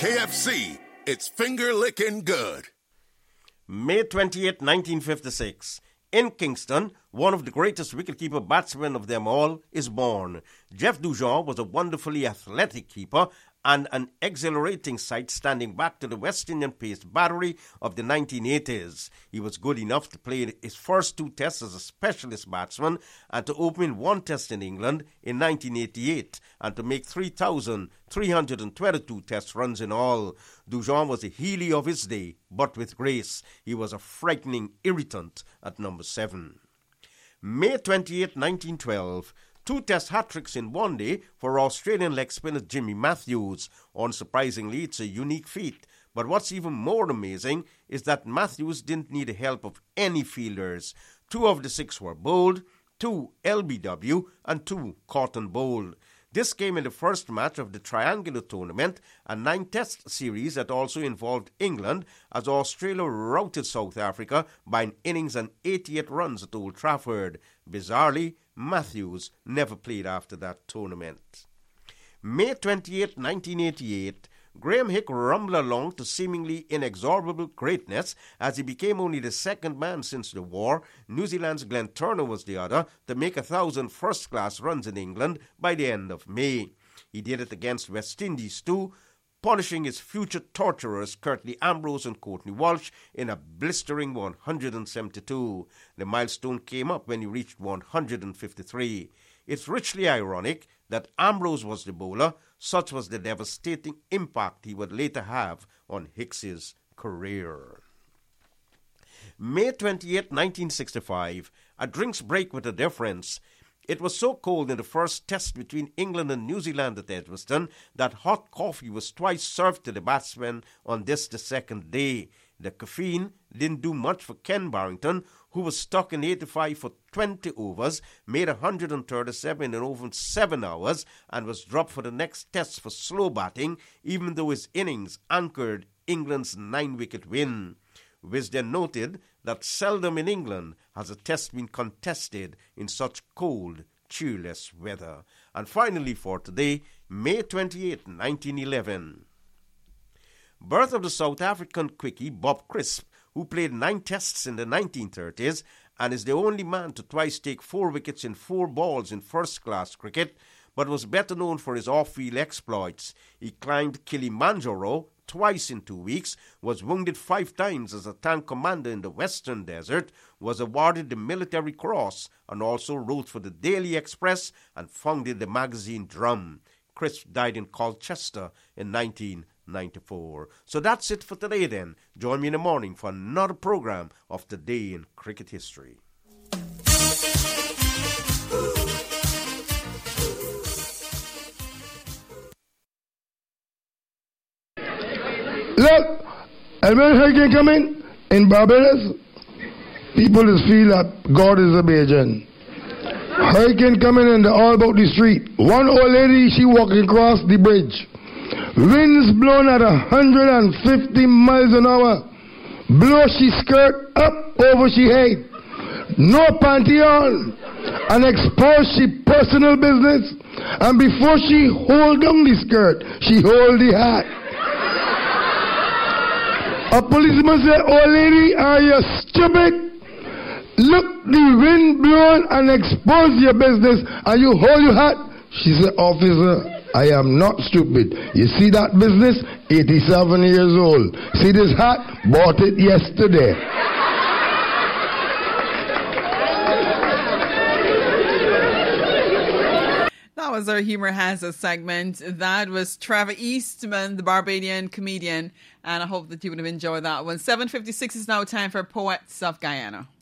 KFC, it's finger-licking good. May 28, 1956. In Kingston, one of the greatest wicketkeeper batsmen of them all is born. Jeff Dujon was a wonderfully athletic keeper and an exhilarating sight standing back to the West Indian pace battery of the 1980s. He was good enough to play his first 2 tests as a specialist batsman and to open 1 test in England in 1988 and to make 3,322 test runs in all. Dujon was a Healy of his day, but with grace. He was a frightening irritant at number 7. May 28, 1912. 2 test hat-tricks in one day for Australian leg spinner Jimmy Matthews. Unsurprisingly, it's a unique feat. But what's even more amazing is that Matthews didn't need the help of any fielders. 2 of the 6 were bowled, 2 LBW and 2 cotton bowled. This came in the first match of the triangular tournament, a 9-test series that also involved England, as Australia routed South Africa by an innings and 88 runs at Old Trafford. Bizarrely, Matthews never played after that tournament. May 28, 1988, Graham Hick rumbled along to seemingly inexorable greatness as he became only the second man since the war. New Zealand's Glenn Turner was the other to make 1,000 first-class runs in England by the end of May. He did it against West Indies too, punishing his future torturers Curtly Ambrose and Courtney Walsh in a blistering 172. The milestone came up when he reached 153. It's richly ironic that Ambrose was the bowler. Such was the devastating impact he would later have on Hicks's career. May 28, 1965, a drinks break with a difference. It was so cold in the first test between England and New Zealand at Edgbaston that hot coffee was twice served to the batsmen on this, the second day. The caffeine didn't do much for Ken Barrington, who was stuck in 85 for 20 overs, made 137 in over 7 hours, and was dropped for the next test for slow batting, even though his innings anchored England's 9-wicket win. Wisden noted that seldom in England has a test been contested in such cold, cheerless weather. And finally for today, May 28, 1911. Birth of the South African quickie Bob Crisp, who played 9 tests in the 1930s and is the only man to twice take 4 wickets in 4 balls in first-class cricket, but was better known for his off-field exploits. He climbed Kilimanjaro twice in 2 weeks, was wounded 5 times as a tank commander in the Western Desert, was awarded the Military Cross, and also wrote for the Daily Express and founded the magazine Drum. Crisp died in Colchester in 1994. So that's it for today then. Join me in the morning for another program of Today in Cricket History. Look, and when hurricane come in Barbados, people just feel that God is a Bajan. Hurricane coming and they're all about the street. One old lady, she walking across the bridge. Winds blown at 150 miles an hour. Blow she skirt up over she head. No panty on. And expose she personal business. And before she hold down the skirt, she hold the hat. A policeman said, "Oh lady, are you stupid? Look, the wind blowing and expose your business and you hold your hat." She said, "Officer, I am not stupid. You see that business? 87 years old. See this hat? Bought it yesterday." That was our Humor Has a segment. That was Trevor Eastman, the Barbadian comedian, and I hope that you would have enjoyed that one. 7:56 is now time for Poets of Guyana.